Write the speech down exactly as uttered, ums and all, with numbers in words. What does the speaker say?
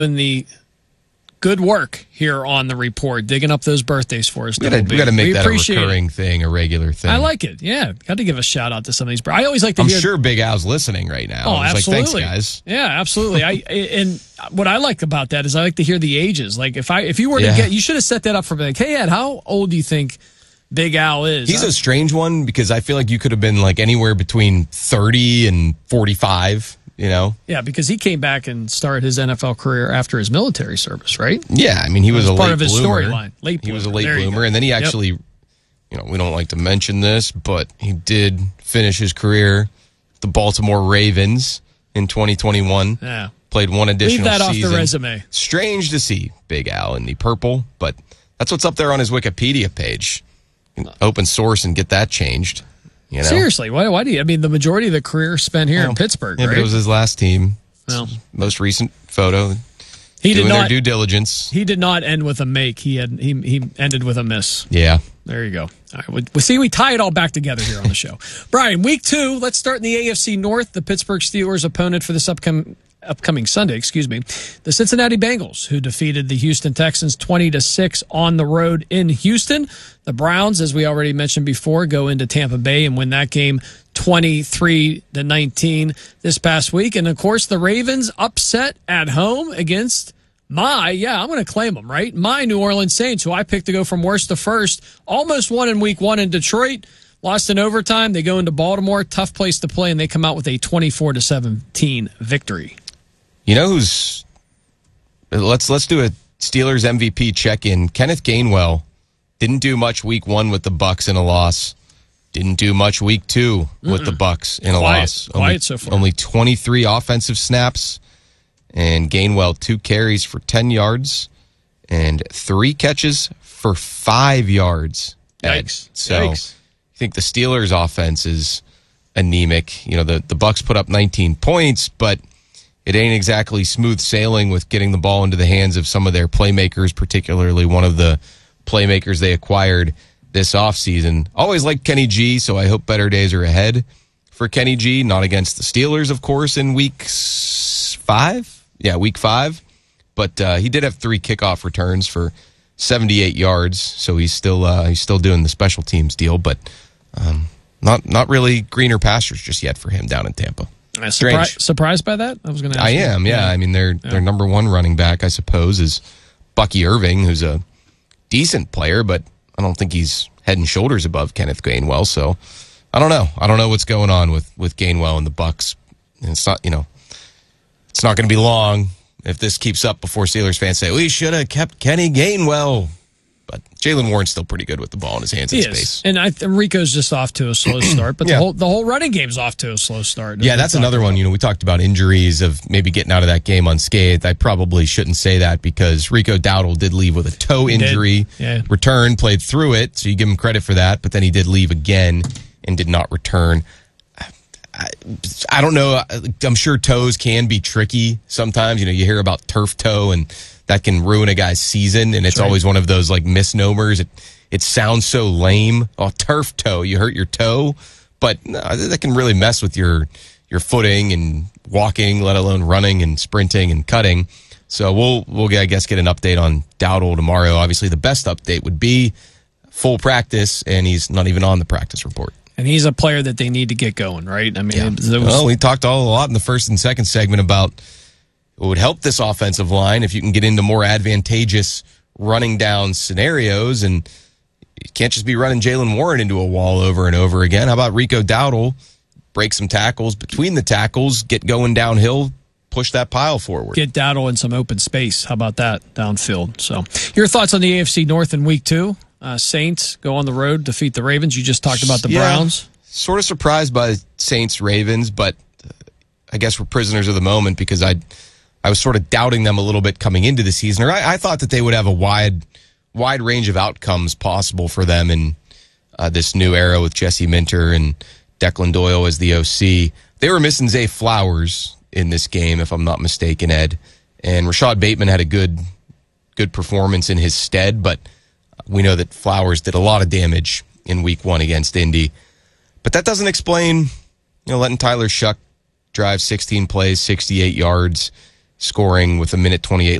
in the good work here on the report, digging up those birthdays for us. We got to make we that a recurring it. thing, a regular thing. I like it. Yeah, got to give a shout out to some of these. I always like to I'm hear. sure Big Al's listening right now. Oh, He's absolutely. Like, thanks, guys. Yeah, absolutely. I and what I like about that is I like to hear the ages. Like if I if you were to yeah. get, you should have set that up for me. Like, hey Ed, how old do you think Big Al is? He's I'm, a strange one because I feel like you could have been like anywhere between thirty and forty-five. You know? Yeah, because he came back and started his N F L career after his military service, right? Yeah, I mean, he was, was a part late of his bloomer. storyline. Late bloomer. He was a late there bloomer, and then he actually, yep. you know, we don't like to mention this, but he did finish his career with the Baltimore Ravens in twenty twenty-one. Yeah. Played one additional season. Leave that season. off the resume. Strange to see Big Al in the purple, but that's what's up there on his Wikipedia page. Open source and get that changed. You know? Seriously, why, why do you? I mean, the majority of the career spent here well, in Pittsburgh, yeah, right? But it was his last team. Well, most recent photo. He doing did not their due diligence. He did not end with a make. He had he he ended with a miss. Yeah. There you go. All right, we, we see we tie it all back together here on the show. Brian, week two. Let's start in the A F C North. The Pittsburgh Steelers' opponent for this upcoming upcoming Sunday, excuse me, the Cincinnati Bengals, who defeated the Houston Texans twenty to six on the road in Houston. The Browns, as we already mentioned before, go into Tampa Bay and win that game twenty-three to nineteen this past week. And of course, the Ravens upset at home against my, yeah, I'm going to claim them, right? My New Orleans Saints, who I picked to go from worst to first, almost won in week one in Detroit, lost in overtime. They go into Baltimore, tough place to play, and they come out with a twenty-four to seventeen victory. You know who's, let's let's do a Steelers M V P check-in. Kenneth Gainwell didn't do much week one with the Bucs in a loss. Didn't do much week two with Mm-mm. the Bucs in a quiet, loss. Quiet only, so far. Only twenty-three offensive snaps, and Gainwell two carries for ten yards and three catches for five yards. Yikes! So Yikes. I think the Steelers' offense is anemic. You know, the the Bucs put up nineteen points, but it ain't exactly smooth sailing with getting the ball into the hands of some of their playmakers, particularly one of the playmakers they acquired this offseason. Always liked Kenny G, so I hope better days are ahead for Kenny G. Not against the Steelers, of course, in week five. Yeah, week five. But uh, he did have three kickoff returns for seventy-eight yards, so he's still uh, he's still doing the special teams deal, but um, not not really greener pastures just yet for him down in Tampa. Uh, surpri- surprised by that? I was going to ask I you. am, yeah. yeah. I mean, their yeah. their number one running back, I suppose, is Bucky Irving, who's a decent player, but I don't think he's head and shoulders above Kenneth Gainwell. So I don't know. I don't know what's going on with, with Gainwell and the Bucs. And it's not, you know, it's not going to be long if this keeps up before Steelers fans say, we should have kept Kenny Gainwell. But Jaylen Warren's still pretty good with the ball in his hands he in is. space. And I, Rico's just off to a slow start, but yeah. the whole the whole running game's off to a slow start. Yeah, that's another one. You know, we talked about injuries of maybe getting out of that game unscathed. I probably shouldn't say that because Rico Dowdle did leave with a toe injury, yeah. returned, played through it, so you give him credit for that, but then he did leave again and did not return. I, I don't know. I'm sure toes can be tricky sometimes. You know, you hear about turf toe and that can ruin a guy's season, and it's right. always one of those like misnomers. It it sounds so lame. Oh, turf toe, you hurt your toe, but no, that can really mess with your your footing and walking, let alone running and sprinting and cutting. So we'll we'll I guess get an update on Dowdle tomorrow. Obviously, the best update would be full practice, and he's not even on the practice report. And he's a player that they need to get going, right? I mean, yeah. it was, well, we talked all a lot in the first and second segment about it would help this offensive line if you can get into more advantageous running down scenarios, and you can't just be running Jaylen Warren into a wall over and over again. How about Rico Dowdle? Break some tackles between the tackles, get going downhill, push that pile forward. Get Dowdle in some open space. How about that downfield? So, your thoughts on the A F C North in week two? Uh, Saints go on the road, defeat the Ravens. You just talked about the yeah, Browns. Sort of surprised by Saints Ravens, but I guess we're prisoners of the moment because I I was sort of doubting them a little bit coming into the season. Or I, I thought that they would have a wide wide range of outcomes possible for them in uh, this new era with Jesse Minter and Declan Doyle as the O C. They were missing Zay Flowers in this game, if I'm not mistaken, Ed. And Rashad Bateman had a good good performance in his stead, but we know that Flowers did a lot of damage in week one against Indy. But that doesn't explain, you know, letting Tyler Shuck drive sixteen plays, sixty-eight yards, scoring with a minute twenty-eight